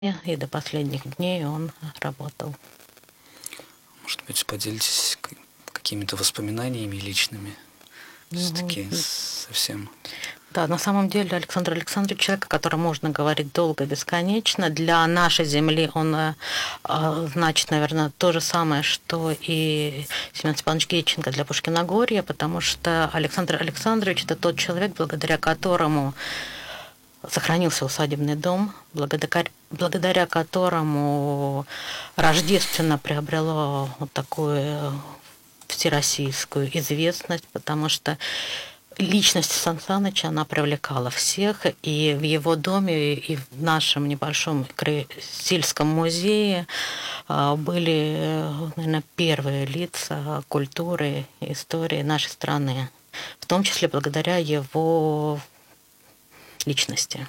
и до последних дней он работал. Может быть, поделитесь какими-то воспоминаниями личными? Все-таки совсем... Да, на самом деле Александр Александрович человек, о котором можно говорить долго, бесконечно. Для нашей земли он значит, наверное, то же самое, что и Семен Степанович Гетченко для Пушкиногорья, потому что Александр Александрович – это тот человек, благодаря которому сохранился усадебный дом, благодаря которому Рождественно приобрело вот такую всероссийскую известность, потому что личность Сан Саныча, она привлекала всех, и в его доме, и в нашем небольшом сельском музее были, наверное, первые лица культуры и истории нашей страны, в том числе благодаря его личности.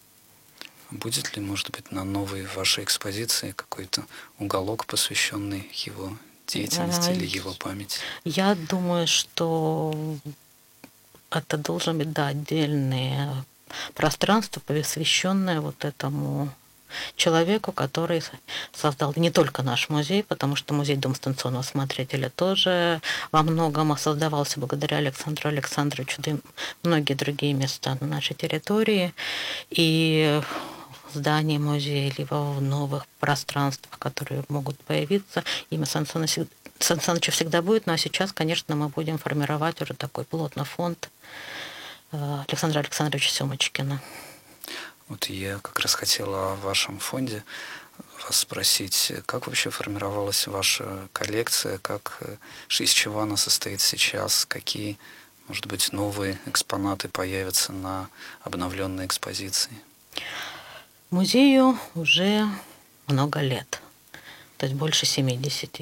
Будет ли, может быть, на новой вашей экспозиции какой-то уголок, посвященный его деятельности или его памяти? Я думаю, что это должен быть, да, отдельное пространство, посвященное вот этому человеку, который создал не только наш музей, потому что музей-дом станционного смотрителя тоже во многом создавался благодаря Александру Александровичу, да и многие другие места на нашей территории. И здание музея, либо в новых пространствах, которые могут появиться, имя Сан Саныча всегда будет, но сейчас, конечно, мы будем формировать уже такой плотный фонд Александра Александровича Семочкина. Вот я как раз хотела о вашем фонде вас спросить, как вообще формировалась ваша коллекция, из чего она состоит сейчас, какие, может быть, новые экспонаты появятся на обновленной экспозиции? Музею уже много лет, то есть больше 70.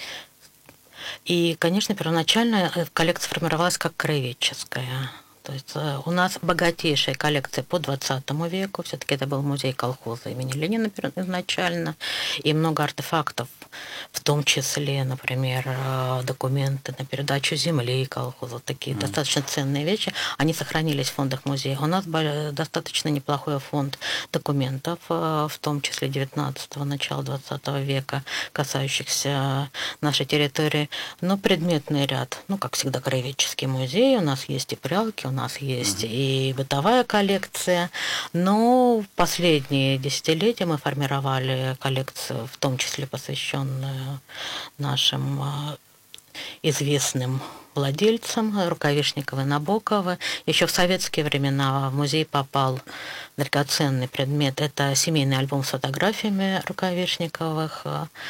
И, конечно, первоначально коллекция формировалась как краеведческая. То есть у нас богатейшая коллекция по 20 веку. Все-таки это был музей колхоза имени Ленина изначально. И много артефактов, в том числе, например, документы на передачу земли колхоза. Такие достаточно ценные вещи. Они сохранились в фондах музея. У нас достаточно неплохой фонд документов, в том числе 19-го, начала 20 века, касающихся нашей территории. Но предметный ряд, как всегда, краеведческий музей. У нас есть и прялки, у нас есть и бытовая коллекция, но в последние десятилетия мы формировали коллекцию, в том числе посвященную нашим известным владельцам Рукавишниковой, Набоковой. Еще в советские времена в музей попал драгоценный предмет. Это семейный альбом с фотографиями Рукавишниковых.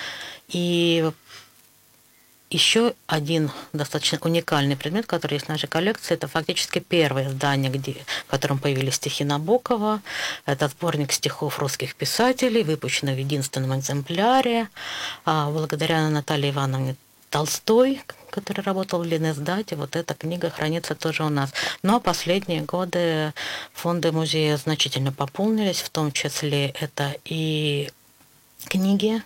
И еще один достаточно уникальный предмет, который есть в нашей коллекции, это фактически первое издание, в котором появились стихи Набокова. Это сборник стихов русских писателей, выпущенный в единственном экземпляре. Благодаря Наталье Ивановне Толстой, который работал в Лениздате, вот эта книга хранится тоже у нас. Но последние годы фонды музея значительно пополнились, в том числе это и книги.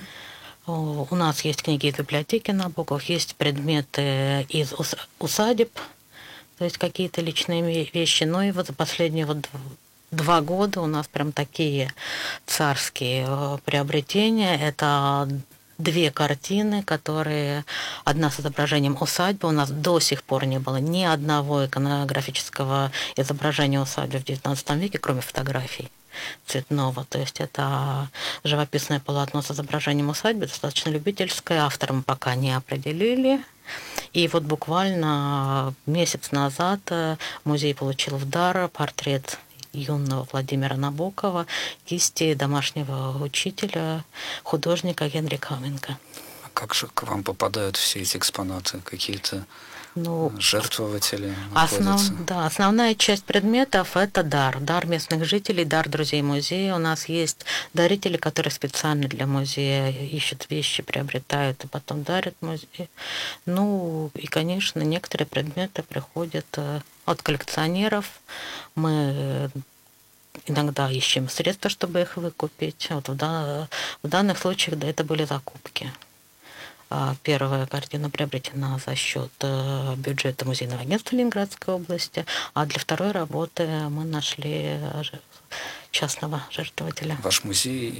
У нас есть книги из библиотеки Набоков, есть предметы из усадеб, то есть какие-то личные вещи. Но и вот за последние 2 года у нас прям такие царские приобретения. Это 2 картины, которые... Одна с изображением усадьбы. У нас до сих пор не было ни одного иконографического изображения усадьбы в XIX веке, кроме фотографий цветного. То есть это живописное полотно с изображением усадьбы, достаточно любительское, автором пока не определили. И вот буквально месяц назад музей получил в дар портрет юного Владимира Набокова, кисти домашнего учителя, художника Генрика Хоменко. А как же к вам попадают все эти экспонаты? Какие-то жертвователи находятся? Основная часть предметов – это дар местных жителей, дар друзей музея. У нас есть дарители, которые специально для музея ищут вещи, приобретают и потом дарят музею. И, конечно, некоторые предметы приходят от коллекционеров. Мы иногда ищем средства, чтобы их выкупить. Вот в данных случаях это были закупки. Первая картина приобретена за счет бюджета музейного агентства Ленинградской области, а для второй работы мы нашли частного жертвователя. Ваш музей